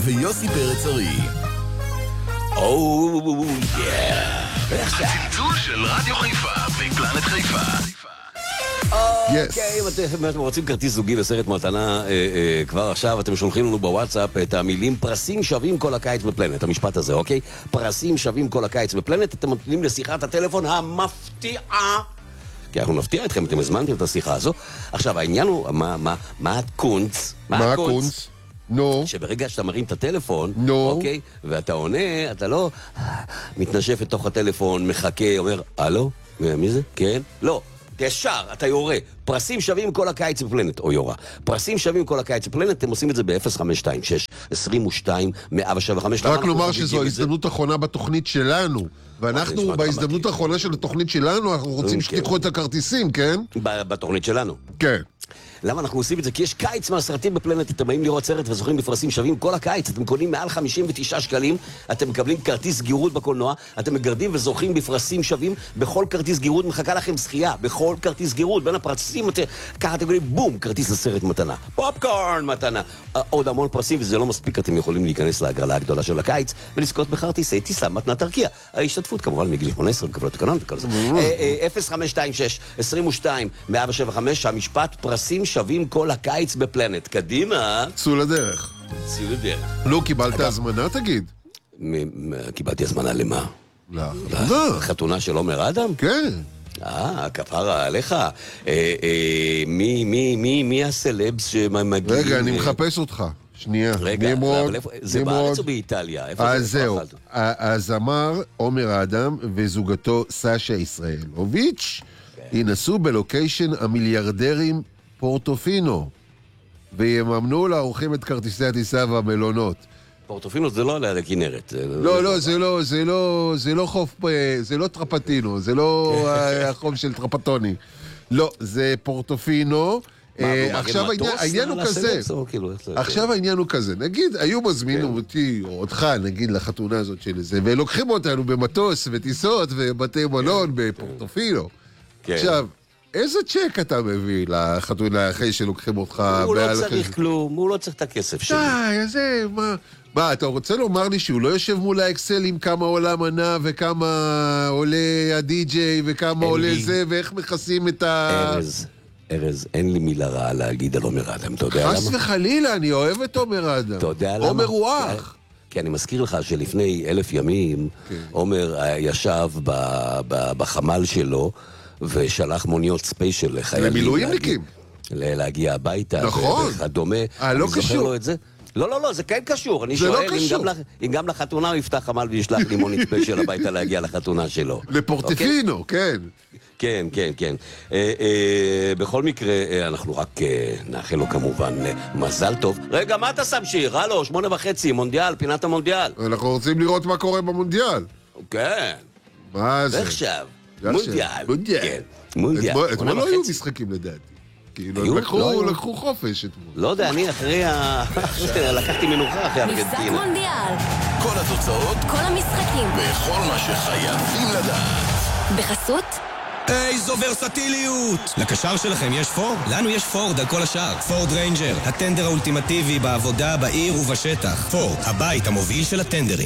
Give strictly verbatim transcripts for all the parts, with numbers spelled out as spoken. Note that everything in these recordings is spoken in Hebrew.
ויוסי פרץ ארי. או, יאה. הצלצול של רדיו חיפה ופלנט חיפה. אוקיי, אם אתם רוצים כרטיס זוגי לסרט מתנה כבר עכשיו, אתם שולחים לנו בוואטסאפ את המילים פרסים שווים כל הקיץ בפלנט, המשפט הזה, אוקיי? פרסים שווים כל הקיץ בפלנט, אתם מתנים לשיחת הטלפון המפתיעה, כי אנחנו נפתיע אתכם, אתם הזמנתם את השיחה הזו. עכשיו, העניין הוא, מה הקונץ? מה הקונץ? נו. שברגע שאתה מרים את הטלפון, נו. אוקיי, ואתה עונה, אתה לא מתנשף לתוך הטלפון, מחכה, אומר, הלו? מי זה? כן? לא. ישר, אתה יורה. פרסים שווים כל הקיץ בפלנט, או יורה. פרסים שווים כל הקיץ בפלנט, אתם עושים את זה ב-אפס חמש שתיים שש עשרים ושתיים מאה שבע וחמש. רק לומר שזו ההזדמנות האחרונה בתוכנית שלנו, ואנחנו בהזדמנות האחרונה של התוכנית שלנו, אנחנו רוצים שתיקחו את הכרטיסים, כן? בתוכנית שלנו. כן. למה אנחנו עושים את זה? כי יש קיץ מהסרטים בפלנט, אתם באים לראות סרט וזוכים בפרסים שווים כל הקיץ, אתם קונים מעל חמישים ותשעה שקלים, אתם מקבלים כרטיס גירות בקולנוע, אתם מגרדים וזוכים בפרסים שווים, בכל כרטיס גירות מחכה לכם זכייה, בכל כרטיס גירות, בין הפרסים, ככה אתם קונים בום, כרטיס לסרט מתנה, פופקורן מתנה, עוד המון פרסים, וזה לא מספיק, אתם יכולים להיכנס להגרלה הגדולה של הקיץ, ולזכות בכרטיסי טיסה מתנת ארקיע. ההשתתפות כמובן מגיל שמונה עשרה, מקבלות תקנון וכל זה. אפס חמש שתיים שש עשרים ושתיים מאה שבע וחמש, המשפט פרסים שווים כל הקיץ בפלנט. קדימה. צאו לדרך. צאו לדרך. לא, קיבלת הזמנה, תגיד. קיבלתי הזמנה למה? לחתונה. לחתונה של עומר אדם? כן. אה, כפרה עליך. מי, מי, מי, מי הסלבס שמגיעים? רגע, אני מחפש אותך. שנייה. רגע, זה בארץ או באיטליה? אז זהו. הזמר עומר אדם וזוגתו סשה ישראלוביץ' ינסו בלוקיישן המיליארדרים פורטופינו, ויממנו לאורחים את כרטיסי הטיסה והמלונות. פורטופינו זה לא עליה לכנרת. לא, לא, זה לא, זה לא, זה לא חוף, זה לא טרפטינו, זה לא החוף של טרפטוני. לא, זה פורטופינו. עכשיו העניין הוא כזה, עכשיו העניין הוא כזה, נגיד, היו מזמינו אותי, או אותך, נגיד, לחתונה הזאת של זה, ולוקחים אותנו במטוס וטיסות ובתי מלון בפורטופינו. עכשיו, איזה צ'ק אתה מביא לחתונה אחרי שלוקחים אותך? הוא לא צריך כלום, הוא לא צריך את הכסף שלי. די, זה, מה? מה, אתה רוצה לומר לי שהוא לא יושב מול האקסל עם כמה עולה מנה וכמה עולה הדי-ג'יי וכמה עולה זה, ואיך מכסים את ה... ארז, ארז, אין לי מילה רעה להגיד על עומר אדם, אתה יודע למה? חס וחלילה, אני אוהב את עומר אדם. אתה יודע למה? עומר הוא אח. כי אני מזכיר לך שלפני אלף ימים, עומר ישב בחמ"ל שלו, ושלח מוניות ספיישל לחיילים. למילואימניקים. להגיע הביתה. נכון. וכדומה. אה, לא קשור. לו את זה? לא, לא, לא, זה כן קשור. אני זה שואל, לא קשור. אם גם לחתונה הוא יפתח חמ"ל וישלח לי מונית ספיישל הביתה להגיע לחתונה שלו. לפורטופינו, כן. כן, כן, כן. בכל מקרה, אנחנו רק נאחל לו כמובן מזל טוב. רגע, מה אתה שם שיר? הלו, שמונה וחצי, מונדיאל, פינת המונדיאל. אנחנו רוצים לראות מה קורה במונדיאל. כן. מה זה? ועכשיו. מונדיאל. מונדיאל. מונדיאל. אתמול לא היו משחקים לדעתי. כאילו, לקחו חופש אתמול. לא יודע, אני אחרי ה... לקחתי מנוחה אחרי ארגנטינה. משחק מונדיאל. כל התוצאות. כל המשחקים. וכל מה שחייבים לדעת. בחסות? איזו ורסטיליות! לקשר שלכם יש פורד? לנו יש פורד על כל השאר. פורד ריינג'ר, הטנדר האולטימטיבי בעבודה, בעיר ובשטח. פורד, הבית המוביל של הטנדרים.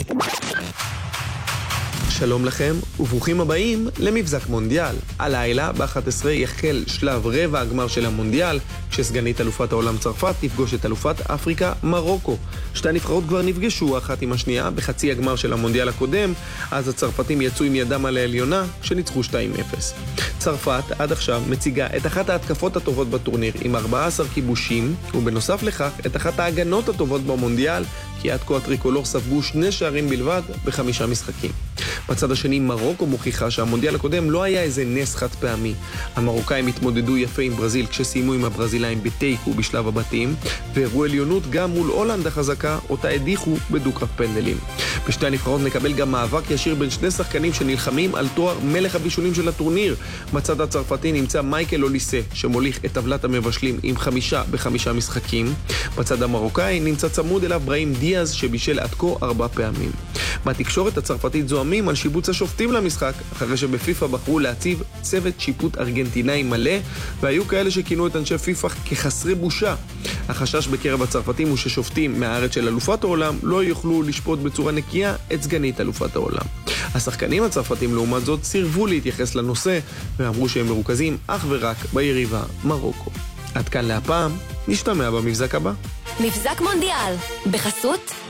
שלום לכם, וברוכים הבאים למבזק מונדיאל. הלילה, ב-אחת עשרה יחל שלב רבע הגמר של המונדיאל, כשסגנית אלופת העולם צרפת תפגוש את אלופת אפריקה מרוקו. שתי הנבחרות כבר נפגשו אחת עם השנייה בחצי הגמר של המונדיאל הקודם, אז הצרפתים יצאו עם ידם על העליונה, שניצחו שתיים אפס. צרפת עד עכשיו מציגה את אחת ההתקפות הטובות בטורניר עם ארבעה עשר כיבושים, ובנוסף לכך את אחת ההגנות הטובות במונדיאל, כי עד כה הטריקולור ספגו שני שערים בלבד בחמישה משחקים. בצד השני, מרוקו מוכיחה שהמונדיאל הקודם לא היה איזה נס חד פעמי. המרוקאים התמודדו יפה עם ברזיל כשסיימו עם הברזילאים בתיקו בשלב הבתים, והראו עליונות גם מול הולנד החזקה, אותה הדיחו בדו-קרב פנדלים. בשתי הנבחרות נקבל גם מאבק ישיר בין שני שחקנים שנלחמים על תואר מלך הבישולים של הטורניר. בצד הצרפתי נמצא מייקל אוליסה, שמוליך את טבלת המבשלים עם חמישה בחמישה משחקים. בצד המרוקאי נמצא צמוד אליו בראים דיאז, שבישל עד כה ארבע פעמים. מהתקשורת הצרפתית זוהמים על על שיבוץ השופטים למשחק, אחרי שבפיפה בחרו להציב צוות שיפוט ארגנטינאי מלא, והיו כאלה שכינו את אנשי פיפה כחסרי בושה. החשש בקרב הצרפתים הוא ששופטים מהארץ של אלופת העולם לא יוכלו לשפוט בצורה נקייה את סגנית אלופת העולם. השחקנים הצרפתים לעומת זאת סירבו להתייחס לנושא, ואמרו שהם מרוכזים אך ורק ביריבה מרוקו. עד כאן להפעם, נשתמע במבזק הבא. מבזק מונדיאל, בחסות